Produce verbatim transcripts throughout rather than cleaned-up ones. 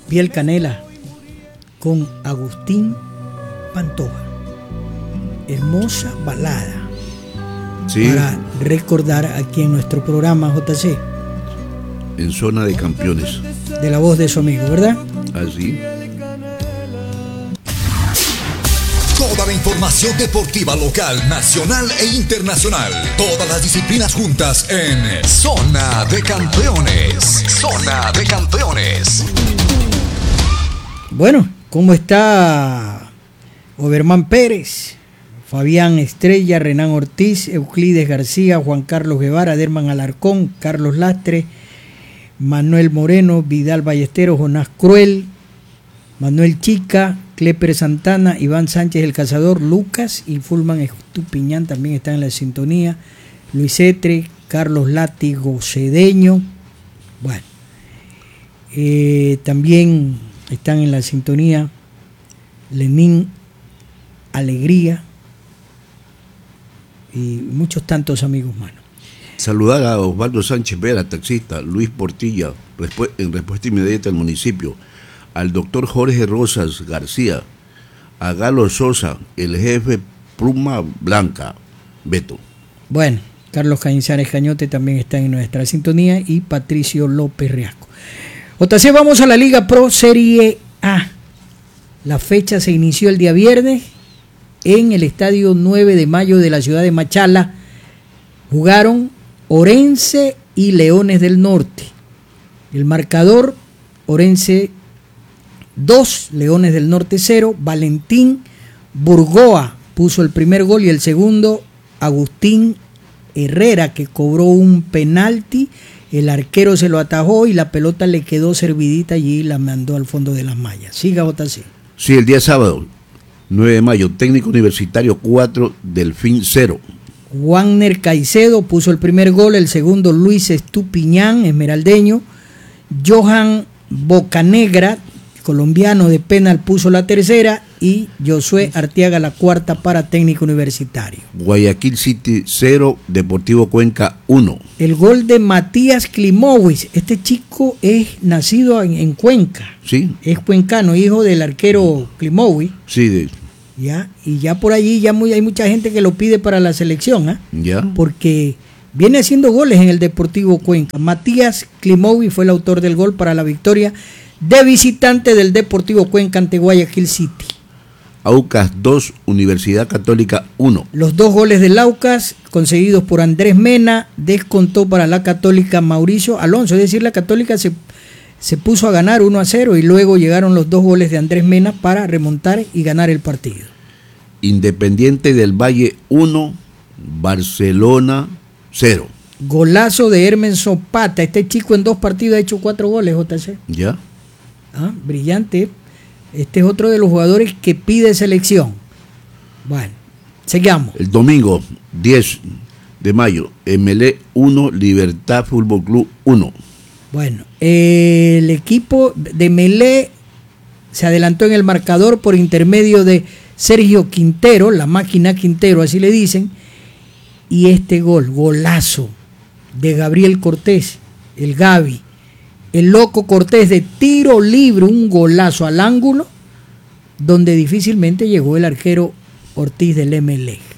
Piel Canela con Agustín Pantoja. Hermosa balada. Sí. Para recordar aquí en nuestro programa J C. En Zona de Campeones. De la voz de su amigo, ¿verdad? Así. Toda la información deportiva local, nacional e internacional. Todas las disciplinas juntas en Zona de Campeones. Zona de Campeones. Bueno, ¿cómo está Oberman Pérez, Fabián Estrella, Renan Ortiz, Euclides García, Juan Carlos Guevara, Derman Alarcón, Carlos Lastre, Manuel Moreno, Vidal Ballesteros, Jonás Cruel, Manuel Chica, Cleper Santana, Iván Sánchez el Cazador, Lucas y Fulman Estupiñán también están en la sintonía, Luis Etre, Carlos Látigo Cedeño, bueno, eh, también están en la sintonía Lenín Alegría y muchos tantos amigos más. Saludar a Osvaldo Sánchez Vera, taxista, Luis Portilla, en respuesta inmediata al municipio, al doctor Jorge Rosas García, a Galo Sosa, el jefe Pluma Blanca, Beto. Bueno, Carlos Cañizares Cañote también está en nuestra sintonía y Patricio López Riasco. J C, vamos a la Liga Pro Serie A. La fecha se inició el día viernes en el estadio nueve de mayo de la ciudad de Machala. Jugaron Orense y Leones del Norte. El marcador, Orense dos, Leones del Norte cero. Valentín Burgoa puso el primer gol y el segundo Agustín Herrera, que cobró un penalti. El arquero se lo atajó y la pelota le quedó servidita allí y la mandó al fondo de las mallas. Siga, J C. Sí, el día sábado, nueve de mayo, Técnico Universitario cuatro, Delfín cero. Wagner Caicedo puso el primer gol, el segundo Luis Estupiñán, esmeraldeño. Johan Bocanegra, colombiano de penal, puso la tercera y Josué Arteaga la cuarta para Técnico Universitario. Guayaquil City cero, Deportivo Cuenca uno. El gol de Matías Klimowicz, este chico es nacido en, en Cuenca. Sí. Es cuencano, hijo del arquero Klimowicz. Sí, de... Ya, y ya por allí ya muy, hay mucha gente que lo pide para la selección, ¿eh? Ya. Porque viene haciendo goles en el Deportivo Cuenca. Matías Klimowicz fue el autor del gol para la victoria de visitante del Deportivo Cuenca ante Guayaquil City. Aucas dos, Universidad Católica uno. Los dos goles del Aucas conseguidos por Andrés Mena, descontó para la Católica Mauricio Alonso, es decir, la Católica se, se puso a ganar uno a cero y luego llegaron los dos goles de Andrés Mena para remontar y ganar el partido. Independiente del Valle uno, Barcelona cero. Golazo de Hermes Zapata, este chico en dos partidos ha hecho cuatro goles, J C. Ya. Ah, brillante. Este es otro de los jugadores que pide selección. Bueno, sigamos. El domingo diez de mayo, M L E uno, Libertad Fútbol Club uno. Bueno, eh, el equipo de Melé se adelantó en el marcador por intermedio de Sergio Quintero, la máquina Quintero, así le dicen, y este gol, golazo de Gabriel Cortés, el Gaby, el loco Cortés de tiro libre, un golazo al ángulo, donde difícilmente llegó el arquero Ortiz del M L E.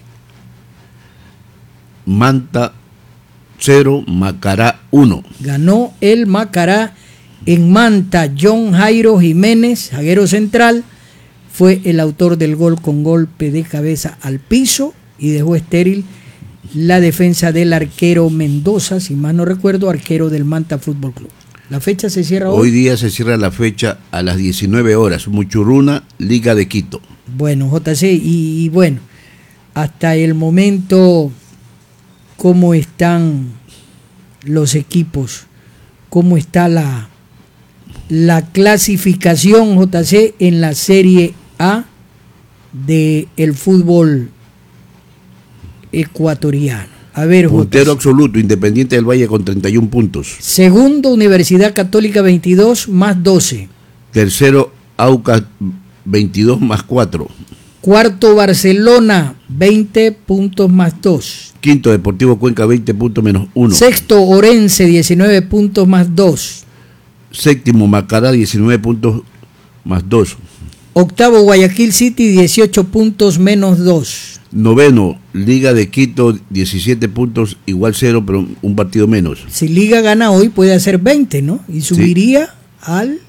Manta cero, Macará uno. Ganó el Macará en Manta. John Jairo Jiménez, zaguero central, fue el autor del gol con golpe de cabeza al piso y dejó estéril la defensa del arquero Mendoza, si mal no recuerdo, arquero del Manta Fútbol Club. La fecha se cierra hoy. Hoy día se cierra la fecha a las diecinueve horas. Muchurruna, Liga de Quito. Bueno, J C, y, y bueno, hasta el momento, ¿cómo están los equipos? ¿Cómo está la, la clasificación, J C, en la Serie A del fútbol ecuatoriano? A ver, puntero absoluto, Independiente del Valle con treinta y un puntos. Segundo, Universidad Católica veintidós más doce. Tercero, Aucas veintidós más cuatro. Cuarto, Barcelona veinte puntos más dos. Quinto, Deportivo Cuenca veinte puntos menos uno. Sexto, Orense diecinueve puntos más dos. Séptimo, Macará, diecinueve puntos más dos. Octavo, Guayaquil City, dieciocho puntos menos dos. Noveno, Liga de Quito, diecisiete puntos, igual cero, pero un partido menos. Si Liga gana hoy puede hacer veinte, ¿no? Y subiría sí. al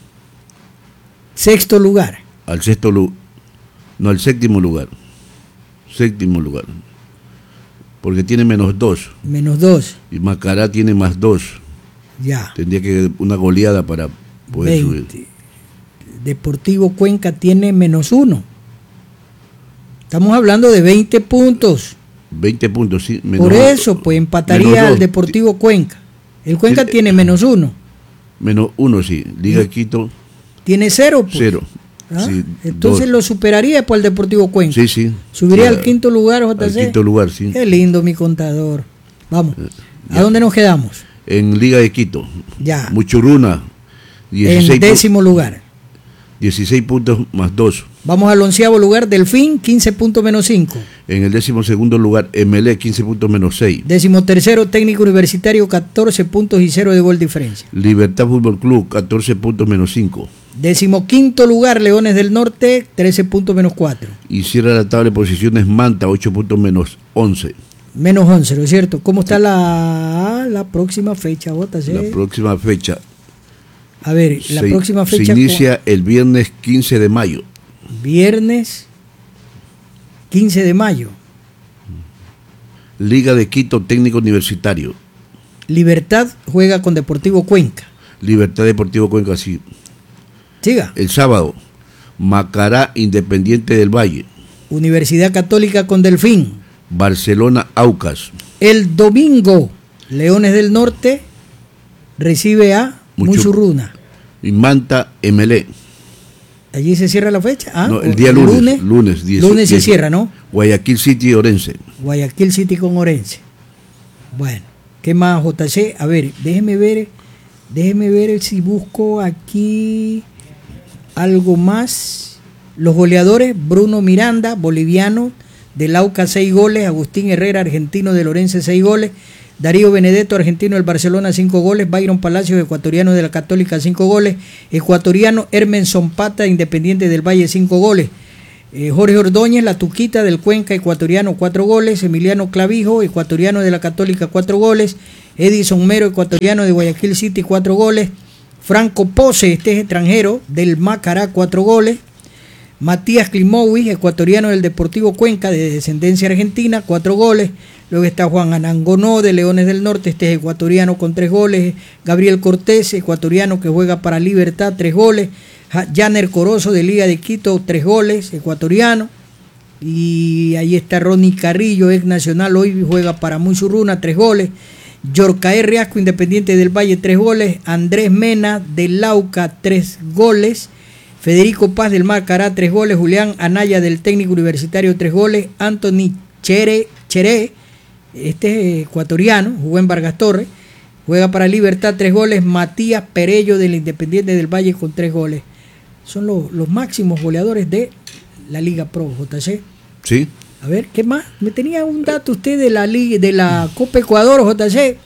sexto lugar. Al sexto lugar. No, al séptimo lugar. Séptimo lugar. Porque tiene menos dos. Menos dos. Y Macará tiene más dos. Ya. Tendría que una goleada para poder veinte. subir. Deportivo Cuenca tiene menos uno. Estamos hablando de veinte puntos. veinte puntos, sí. Menos, por eso, pues empataría al Deportivo Cuenca. El Cuenca el, tiene menos uno. Menos uno, sí. Liga de Quito. Tiene cero, pues. Cero. ¿Ah? Sí, entonces dos. Lo superaría por el Deportivo Cuenca. Sí, sí. Subiría sí, al quinto lugar, J C. Al quinto lugar, sí. Qué lindo, mi contador. Vamos. Ya. ¿A dónde nos quedamos? En Liga de Quito. Ya. Muchuruna. dieciséis en décimo lugar. dieciséis puntos más dos. Vamos al onceavo lugar, Delfín, quince puntos menos cinco. En el décimo segundo lugar, M L E, quince puntos menos seis. Décimo tercero, Técnico Universitario, catorce puntos y cero de gol diferencia. Libertad Fútbol Club, catorce puntos menos cinco. Décimo quinto lugar, Leones del Norte, trece puntos menos cuatro. Y cierra la tabla de posiciones Manta, ocho puntos menos once. Menos once, ¿no es cierto? ¿Cómo está la, la próxima fecha, J C? La próxima fecha. A ver, la se, próxima fecha. Se inicia el viernes quince de mayo. Viernes quince de mayo. Liga de Quito, Técnico Universitario. Libertad juega con Deportivo Cuenca. Libertad Deportivo Cuenca, sí. Siga. El sábado, Macará, Independiente del Valle. Universidad Católica con Delfín. Barcelona, Aucas. El domingo, Leones del Norte recibe a Muchurruna. Y Manta, M L E. ¿Allí se cierra la fecha? ¿Ah? No, el día lunes. Lunes, lunes, diez, lunes se diez, cierra, ¿no? Guayaquil City, Orense. Guayaquil City con Orense. Bueno, ¿qué más, J C? A ver, déjeme ver, déjeme ver si busco aquí algo más. Los goleadores, Bruno Miranda, boliviano, del Aucas, seis goles. Agustín Herrera, argentino, del Orense, seis goles. Darío Benedetto, argentino del Barcelona, cinco goles. Byron Palacios, ecuatoriano de la Católica, cinco goles. Ecuatoriano Hermen Zompata, Independiente del Valle, cinco goles. Eh, Jorge Ordóñez, la Tuquita del Cuenca, ecuatoriano, cuatro goles. Emiliano Clavijo, ecuatoriano de la Católica, cuatro goles. Edison Mero, ecuatoriano de Guayaquil City, cuatro goles. Franco Pose, este es extranjero, del Macará, cuatro goles. Matías Klimovic, ecuatoriano del Deportivo Cuenca, de descendencia argentina, cuatro goles. Luego está Juan Anangonó, de Leones del Norte, este es ecuatoriano con tres goles. Gabriel Cortés, ecuatoriano que juega para Libertad, tres goles. Janer Corozo, de Liga de Quito, tres goles, ecuatoriano. Y ahí está Ronnie Carrillo, ex nacional, hoy juega para Muchurruna, tres goles. Yorcaé Riasco, Independiente del Valle, tres goles. Andrés Mena, del Lauca, tres goles. Federico Paz, del Macará, tres goles. Julián Anaya, del Técnico Universitario, tres goles. Anthony Chere, Cheré, este es ecuatoriano, jugó en Vargas Torres, juega para Libertad, tres goles. Matías Perello, del Independiente del Valle, con tres goles. Son los, los máximos goleadores de la Liga Pro, J C. Sí. A ver, ¿qué más? Me tenía un dato usted de la Liga, de la Copa Ecuador, J C.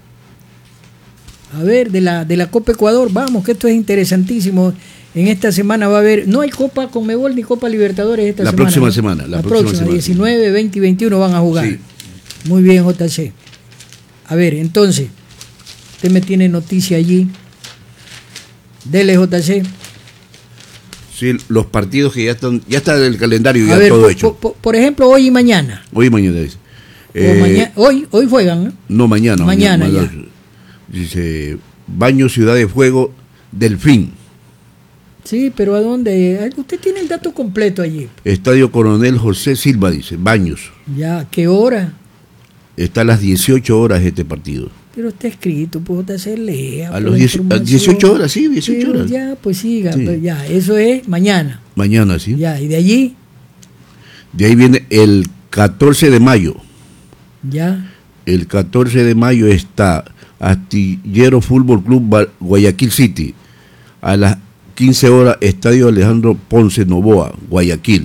A ver, de la, de la Copa Ecuador, vamos, que esto es interesantísimo. En esta semana va a haber, no hay Copa Conmebol ni Copa Libertadores esta la semana. Próxima ¿no? semana la, la próxima, próxima semana. diecinueve, veinte y veintiuno van a jugar. Sí. Muy bien, J C. A ver, entonces, usted me tiene noticia allí. Dele, J C. Sí, los partidos que ya están, ya está el calendario, ya a ver, todo por, hecho. Por, por ejemplo, hoy y mañana. Hoy y mañana dice. Eh, mañana, hoy, hoy juegan, ¿no? No, mañana. Mañana, mañana ya. Dice, Baño Ciudad de Fuego, Delfín. Sí, pero ¿a dónde? Usted tiene el dato completo allí. Estadio Coronel José Silva, dice, Baños. Ya, ¿qué hora? Está a las dieciocho horas este partido. Pero está escrito, puedo hacer lea. A los dieciocho horas, sí, dieciocho pero horas. Ya, pues siga, sí. Pues ya, eso es mañana. Mañana, sí. Ya, y de allí. De ahí viene el catorce de mayo. Ya. El catorce de mayo está Astillero Fútbol Club Guayaquil City. A las quince horas, Estadio Alejandro Ponce Novoa, Guayaquil.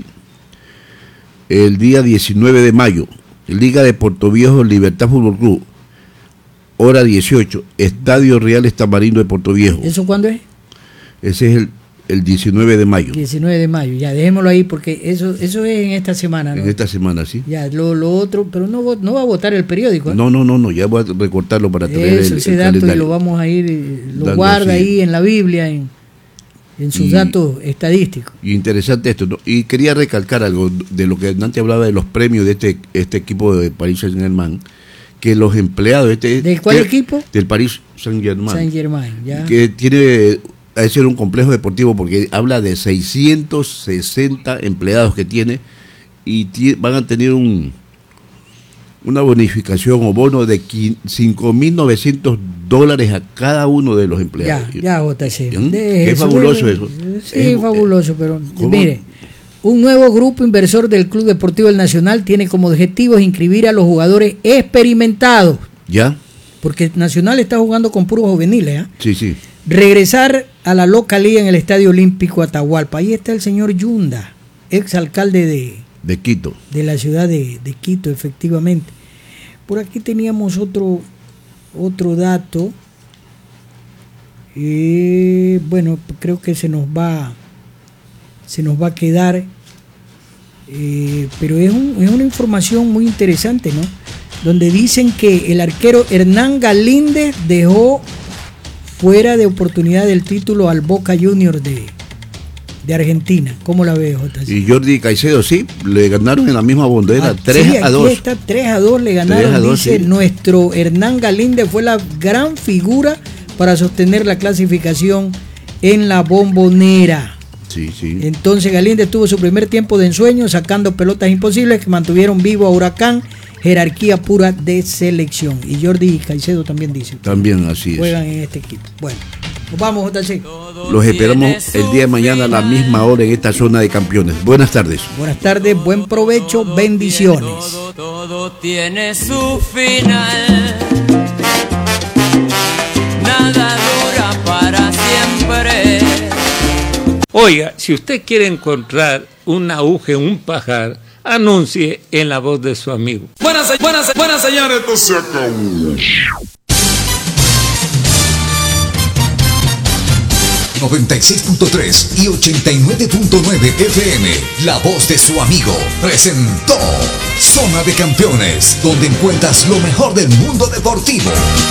El día diecinueve de mayo, Liga de Puerto Viejo, Libertad Fútbol Club. hora dieciocho, Estadio Reales Tamarindo de Puerto Viejo. ¿Eso cuándo es? Ese es el, el diecinueve de mayo. diecinueve de mayo, ya, dejémoslo ahí porque eso eso es en esta semana, ¿no? En esta semana, sí. Ya, lo, lo otro, pero no, no va a votar el periódico, ¿eh? No, no, no, no, ya voy a recortarlo para traer eso, el, ese el dato calendario. y lo vamos a ir, lo Dando guarda así. ahí en la Biblia, en, en sus Y- datos estadísticos. Y interesante esto, ¿no? Y quería recalcar algo de lo que antes hablaba de los premios de este este equipo de Paris Saint-Germain, que los empleados de este ¿De cuál que- equipo? Del Paris Saint-Germain, Saint Germain, ya. que tiene a de ser un complejo deportivo porque habla de seiscientos sesenta empleados que tiene y tie- van a tener un una bonificación o bono de cinco mil novecientos dólares a cada uno de los empleados. Ya, ya, J C. ¿Mm? Deje Qué eso, fabuloso eh, eso. Sí, Es- fabuloso, pero ¿Cómo? mire, un nuevo grupo inversor del Club Deportivo del Nacional tiene como objetivo inscribir a los jugadores experimentados, ¿Ya? porque Nacional está jugando con puros juveniles, ¿ah? Sí, sí. Regresar a la localía en el Estadio Olímpico Atahualpa. Ahí está el señor Yunda, ex alcalde de, De Quito. de la ciudad de, de Quito, efectivamente. Por aquí teníamos otro, otro dato. Eh, bueno, creo que se nos va, se nos va a quedar, eh, pero es, un- es una información muy interesante, ¿no? Donde dicen que el arquero Hernán Galíndez dejó fuera de oportunidad del título al Boca Juniors de, de Argentina. ¿Cómo la ves, J C? Y Jordi Caicedo, sí, le ganaron en la misma bandera, Ah, tres sí, a aquí dos. está, tres a dos le ganaron, tres a dos, dice sí. nuestro Hernán Galíndez fue la gran figura para sostener la clasificación en la Bombonera. Sí, sí. Entonces Galíndez tuvo su primer tiempo de ensueño sacando pelotas imposibles que mantuvieron vivo a Huracán, jerarquía pura de selección. Y Jordi Caicedo también dice. También así es. Juegan en este equipo. Bueno, nos vamos, J C. Los esperamos el día de mañana a la misma hora en esta zona de campeones. Buenas tardes. Buenas tardes, buen provecho, bendiciones. Todo, todo tiene su final. Nada dura para siempre. Oiga, si usted quiere encontrar un aguja en un pajar, anuncie en la voz de su amigo. Buenas, buenas, buenas señores, esto se acabó. noventa y seis punto tres y ochenta y nueve punto nueve F M, La Voz de su Amigo, presentó Zona de Campeones, donde encuentras lo mejor del mundo deportivo.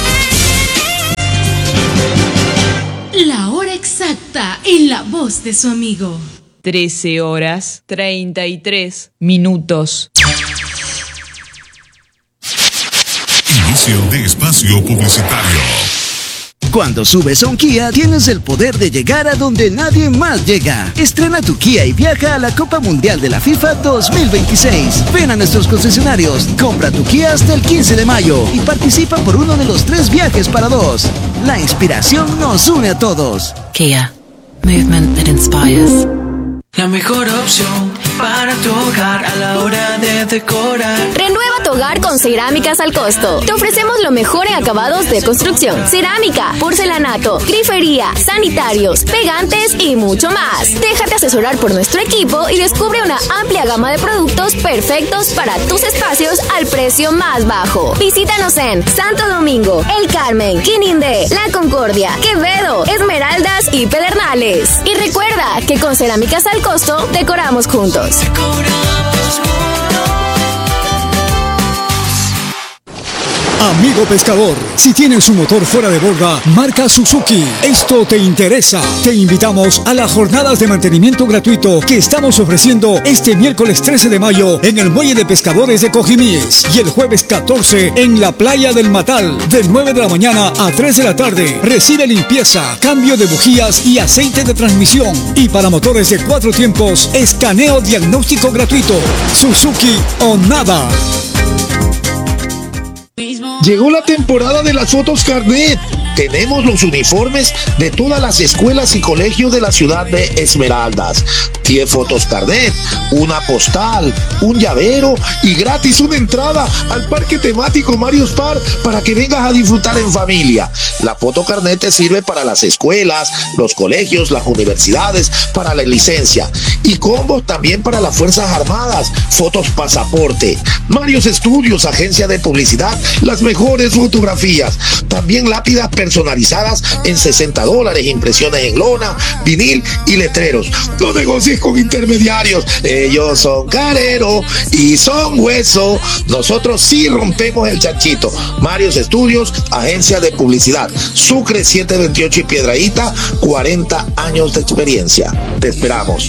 La hora exacta en La Voz de su Amigo. trece horas treinta y tres minutos. Inicio de espacio publicitario. Cuando subes a un Kia, tienes el poder de llegar a donde nadie más llega. Estrena tu Kia y viaja a la Copa Mundial de la FIFA dos mil veintiséis. Ven a nuestros concesionarios, compra tu Kia hasta el quince de mayo y participa por uno de los tres viajes para dos. La inspiración nos une a todos. Kia. Movement that inspires. La mejor opción para tu hogar a la hora de decorar. Renueva tu hogar con Cerámicas al Costo. Te ofrecemos lo mejor en acabados de construcción. Cerámica, porcelanato, grifería, sanitarios, pegantes y mucho más. Déjate asesorar por nuestro equipo y descubre una amplia gama de productos perfectos para tus espacios al precio más bajo. Visítanos en Santo Domingo, El Carmen, Quinindé, La Concordia, Quevedo, Esmeraldas y Pedernales. Y recuerda que con Cerámicas al Costo decoramos juntos. Amigo pescador, si tienes un motor fuera de borda, marca Suzuki. Esto te interesa. Te invitamos a las jornadas de mantenimiento gratuito que estamos ofreciendo este miércoles trece de mayo en el Muelle de Pescadores de Cojimíes y el jueves catorce en la Playa del Matal, de nueve de la mañana a tres de la tarde. Recibe limpieza, cambio de bujías y aceite de transmisión. Y para motores de cuatro tiempos, escaneo diagnóstico gratuito. Suzuki o nada. Llegó la temporada de las fotos carnet. Tenemos los uniformes de todas las escuelas y colegios de la ciudad de Esmeraldas. diez fotos carnet, una postal, un llavero y gratis una entrada al parque temático Marios Park para que vengas a disfrutar en familia. La foto carnet te sirve para las escuelas, los colegios, las universidades, para la licencia y combos también para las Fuerzas Armadas, fotos pasaporte. Marios Estudios, agencia de publicidad, las mejores fotografías. También lápidas personalizadas en sesenta dólares, impresiones en lona, vinil y letreros. No negocies con intermediarios, ellos son carero y son hueso. Nosotros sí rompemos el chanchito. Marios Estudios, agencia de publicidad. Sucre setecientos veintiocho y Piedradita, cuarenta años de experiencia. Te esperamos.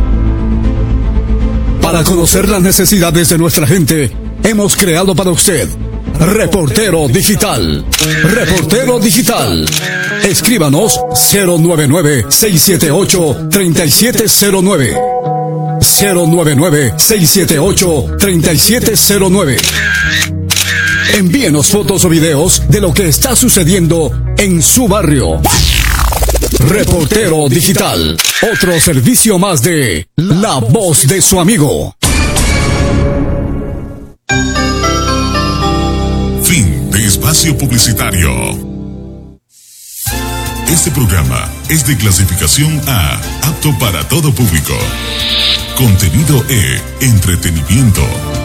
Para conocer las necesidades de nuestra gente, hemos creado para usted Reportero Digital. Reportero Digital. Escríbanos cero nueve nueve, seis siete ocho, tres siete cero nueve. cero nueve nueve, seis siete ocho, tres siete cero nueve. Envíenos fotos o videos de lo que está sucediendo en su barrio. Reportero Digital. Otro servicio más de La Voz de su Amigo. Fin de espacio publicitario. Este programa es de clasificación A, apto para todo público. Contenido E, entretenimiento.